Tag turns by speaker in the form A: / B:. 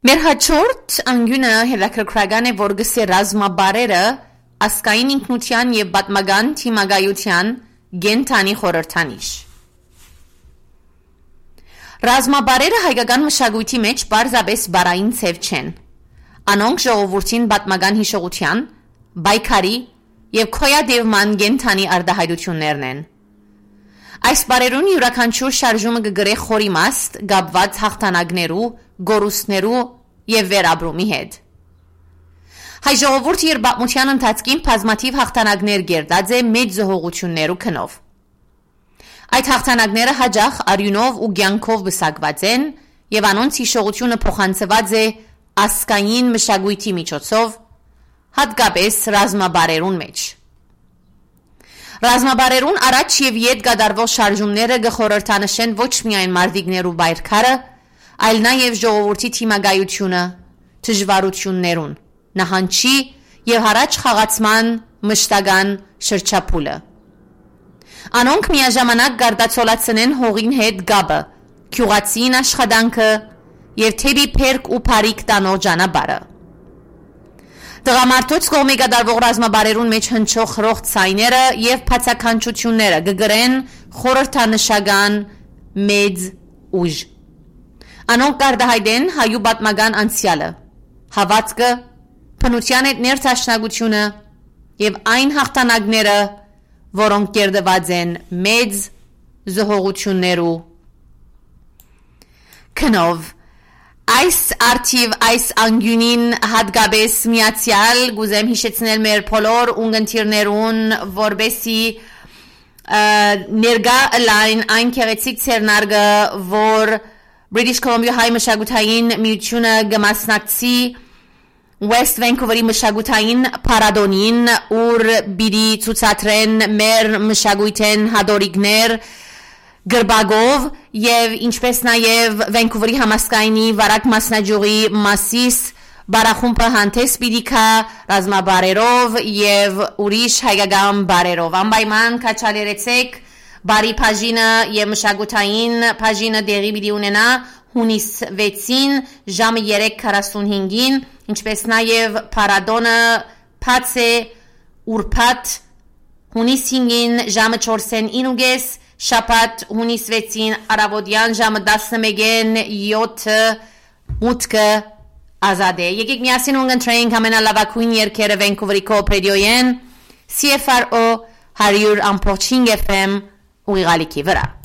A: Մեր հաջորդ անգյունը հետաքրքրական է, որ գսե ռազմաբարերը ասկային ինքնության և պատմական թիմագայության գենթանի խորհրդանիշ։ Ռազմաբարերը հայկական մշակույթի մեջ պարզապես բառային ցև չեն։ Անոնք ժողովրդին պատմական հիշողության, պայքարի և քոյադևման գենթանի արտահայտություններն են։ Այս բառերուն յուրաքանչյուր շարժումը կգրե խոր իմաստ կապված հաղթանակներու, գորուստներու և վերաբրումի հետ։ Հայ ժողովուրդը իր պատմության ընթացքին բազմաթիվ հաղթանակներ կերտած է մեծ զոհողություններու քնով։ Այդ հաղթանակները հաճախ արյունով ու կյանքով բսակված են և անոնց հիշողությունը փոխանցված է ասկային մշակույթի միջոցով, հատկապես ռազմաբարերուն մեջ։ Ռազմաբարերուն առաջ և ետ կատարվող շարժումները կխորհրդանշեն ոչ միայն մարտիկներու պայքարը, այլ նաև ժողովրդի թիմագայությունը, դժվարություններուն, նահանջի և հառաջ խաղացման մշտական շրջափուլը։ Անոնք միաժամանակ կարտացոլացնեն հողին հետ կապը, գյուղացին աշխատանքը և թեպի փերք ու բարիք տանող ճանապարհը։ Տղամարդոց կողմի կատարվող ռազմաբարերուն մեջ հնչող խրոխտ ձայները և բացականչությունները կգրեն խորհրդանշական մեծ ուժ։ Անոնք կարտահայտեն հայու պատմական անցյալը, հավատքը, բնության հետ ներդաշնակությունը և այն հաղթանակները, որոնք կերտված են մեծ զոհողություններու քնով։ Այս արդիվ այս անգյունին հատկապես միացյալ գուզեմ հիշեցնել մեր բոլոր ունգընտիրներուն, որբեսի ներգա լայն այն քեղեցիկ ցերնարգը, որ British Columbia հայ մշակութային միությունը գմասնակցի West Vancouver-ի մշակութային փարադոնին, ուր բիդի ցուցադրեն մեր մշակույթեն հադորիկներ գրբագով և ինչպես նաև Վենքուվերի համասկայնի վարակ մասնաճյուղի մասիս բարախումբը հանդես պիտիքա ռազմաբարերով և ուրիշ հայկական բարերով։ Անպայման կաչալերեցեք բարի բաժինը և մշակութային բաժինը դեղի պիտի ունենա հունիս 6-ին ժամը 3:45-ին, ինչպես նաև փարադոնը բաց է ուրբաթ հունիս 5-ին ժամը 4:09, շաբաթ հունիս 6-ին առավոտյան ժամը 11-ին 7 մուտքը ազատ է։ Եկեք միասին ունգընտրենք ամենալավագույն երգերը Վենքուվերի կոոպերատիոյեն CFRO 100.5 FM ուղիղալիքի վրա։